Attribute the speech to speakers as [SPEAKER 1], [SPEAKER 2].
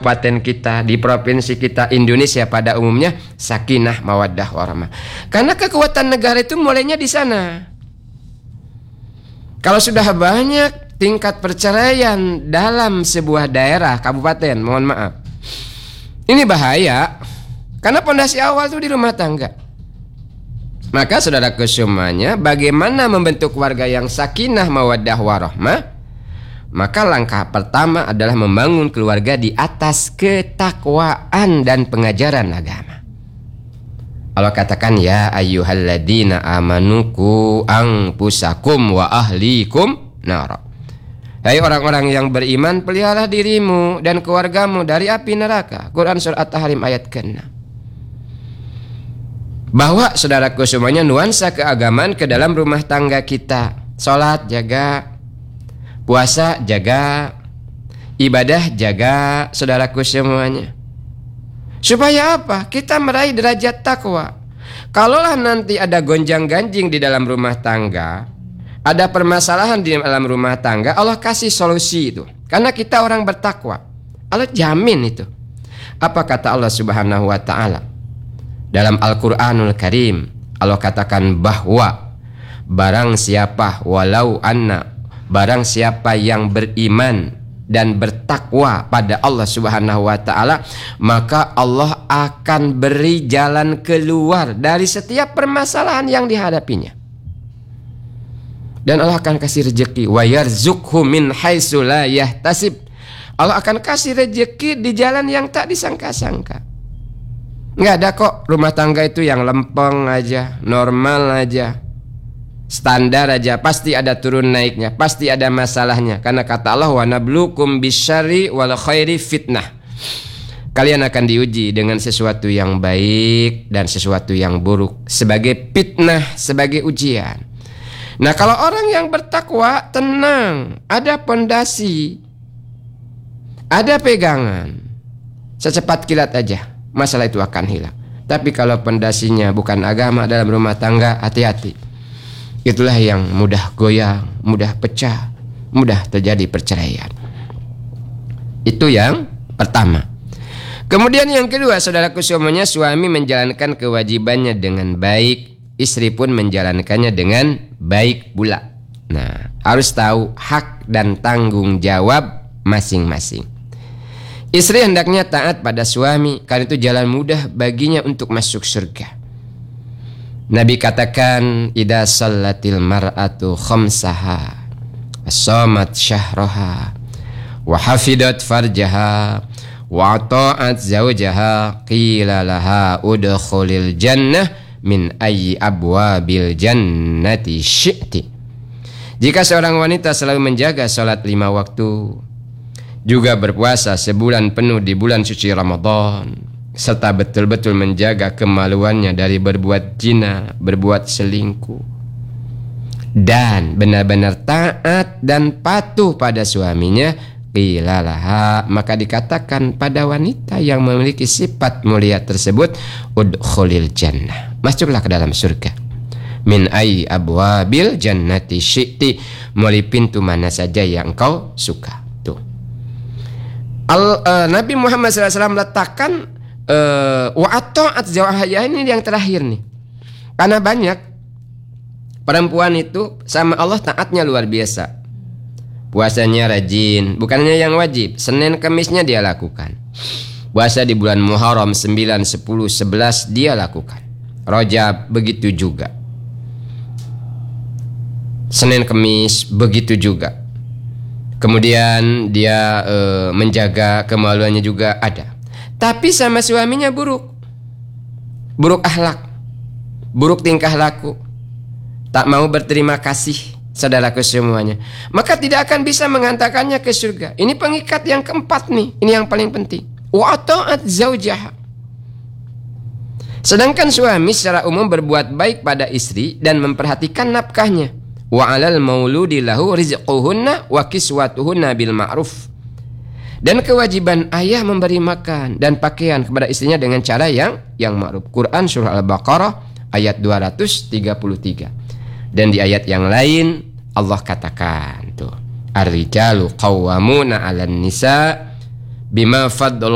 [SPEAKER 1] kabupaten kita, di provinsi kita, Indonesia pada umumnya, sakinah, mawaddah, warahmah. Karena kekuatan negara itu mulainya di sana. Kalau sudah banyak tingkat perceraian dalam sebuah daerah, kabupaten, mohon maaf, ini bahaya. Karena pondasi awal itu di rumah tangga. Maka saudaraku semuanya, bagaimana membentuk warga yang sakinah, mawaddah, warahmah? Maka langkah pertama adalah membangun keluarga di atas ketakwaan dan pengajaran agama. Allah katakan, ya ayyuhalladzina amanuku anfusakum wa ahlikum nar. Hai orang-orang yang beriman, pelihara dirimu dan keluargamu dari api neraka. Quran surah At-Tahrim ayat ke-6. Bahwa saudaraku semuanya, nuansa keagamaan ke dalam rumah tangga kita. Salat jaga, puasa jaga, ibadah jaga, saudaraku semuanya. Supaya apa? Kita meraih derajat takwa. Kalaulah nanti ada gonjang-ganjing di dalam rumah tangga, ada permasalahan di dalam rumah tangga, Allah kasih solusi itu. Karena kita orang bertakwa. Allah jamin itu. Apa kata Allah Subhanahu wa ta'ala? Dalam Al-Quranul Karim, Allah katakan bahwa barang siapa barang siapa yang beriman dan bertakwa pada Allah Subhanahu wa ta'ala, maka Allah akan beri jalan keluar dari setiap permasalahan yang dihadapinya. Dan Allah akan kasih rezeki, wa yarzuqhu min haitsu la yahtasib. Allah akan kasih rezeki di jalan yang tak disangka-sangka. Enggak ada kok rumah tangga itu yang lempeng aja, normal aja, standar aja, pasti ada turun naiknya, pasti ada masalahnya. Karena kata Allah, wa nabluukum bisyarri wal khairi fitnah. Kalian akan diuji dengan sesuatu yang baik dan sesuatu yang buruk sebagai fitnah, sebagai ujian. Nah, kalau orang yang bertakwa tenang, ada pondasi, ada pegangan, secepat kilat aja masalah itu akan hilang. Tapi kalau pondasinya bukan agama dalam rumah tangga, hati-hati. Itulah yang mudah goyang, mudah pecah, mudah terjadi perceraian. Itu yang pertama. Kemudian yang kedua, saudaraku semuanya, suami menjalankan kewajibannya dengan baik, istri pun menjalankannya dengan baik pula. Nah, harus tahu hak dan tanggung jawab masing-masing. Istri hendaknya taat pada suami, karena itu jalan mudah baginya untuk masuk surga. Nabi katakan, idza shallatil mar'atu khamsaha shamat syahraha wa hafidat farjaha wa ata'at zawjaha qila laha udkhulil jannah min ayyi abwabil jannati syi'ti. Jika seorang wanita selalu menjaga salat 5 waktu, juga berpuasa sebulan penuh di bulan suci Ramadan, serta betul-betul menjaga kemaluannya dari berbuat zina, berbuat selingkuh, dan benar-benar taat dan patuh pada suaminya, qila laha, maka dikatakan pada wanita yang memiliki sifat mulia tersebut, udkhulil jannah, masuklah ke dalam surga, min ayyi abwabil jannati syi'ti, melalui pintu mana saja yang kau suka. Tuh. Nabi Muhammad SAW letakkan wa ata'at zawjahha, ini yang terakhir nih. Karena banyak perempuan itu sama Allah taatnya luar biasa. Puasanya rajin, bukannya yang wajib, Senin Kemisnya dia lakukan. Puasa di bulan Muharram 9, 10, 11 dia lakukan. Rajab begitu juga. Senin Kemis begitu juga. Kemudian dia menjaga kemaluannya juga ada. Tapi sama suaminya buruk akhlak, buruk tingkah laku, tak mau berterima kasih, saudaraku semuanya, maka tidak akan bisa mengantarkannya ke surga. Ini pengikat yang keempat nih, ini yang paling penting. Wa ta'at zawjaha. Sedangkan suami secara umum berbuat baik pada istri dan memperhatikan nafkahnya. Wa 'alal mauludi lahu rizquhunna wa kiswatuhunna bil ma'ruf. Dan kewajiban ayah memberi makan dan pakaian kepada istrinya dengan cara yang ma'ruf. Quran surah Al-Baqarah ayat 233. Dan di ayat yang lain Allah katakan tuh, ar-rijalu qawwamuna 'alan nisa bima faddala